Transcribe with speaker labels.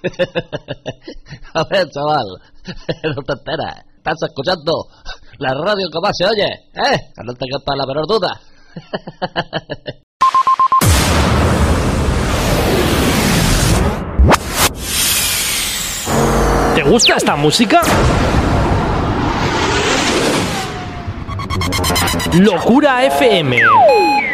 Speaker 1: A ver, chaval, no te enteras. Estás escuchando la radio que más se oye, ¿eh? Que no te quepa la menor duda.
Speaker 2: ¿Te gusta esta música? Locura FM.